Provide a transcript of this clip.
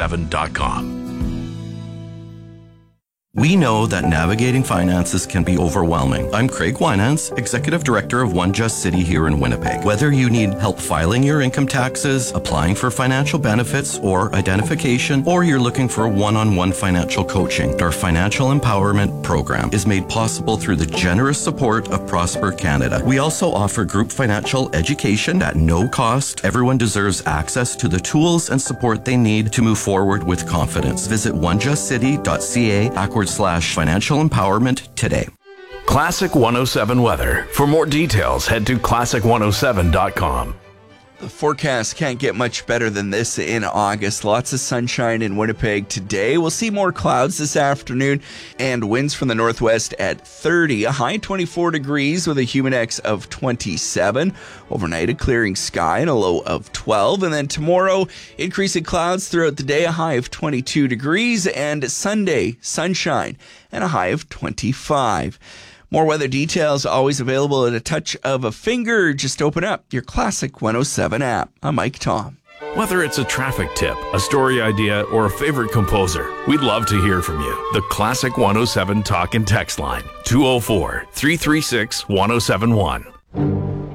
classic107.com. We know that navigating finances can be overwhelming. I'm Craig Winans, Executive Director of One Just City here in Winnipeg. Whether you need help filing your income taxes, applying for financial benefits or identification, or you're looking for one-on-one financial coaching, our Financial Empowerment Program is made possible through the generous support of Prosper Canada. We also offer group financial education at no cost. Everyone deserves access to the tools and support they need to move forward with confidence. Visit onejustcity.ca/financial empowerment today. Classic 107 weather. For more details, head to classic107.com. The forecast can't get much better than this in August. Lots of sunshine in Winnipeg today. We'll see more clouds this afternoon and winds from the northwest at 30. A high 24 degrees with a humid index of 27. Overnight, a clearing sky and a low of 12. And then tomorrow, increasing clouds throughout the day, a high of 22 degrees. And Sunday, sunshine and a high of 25. More weather details always available at a touch of a finger. Just open up your Classic 107 app. I'm Mike Tom. Whether it's a traffic tip, a story idea, or a favorite composer, we'd love to hear from you. The Classic 107 talk and text line, 204-336-1071.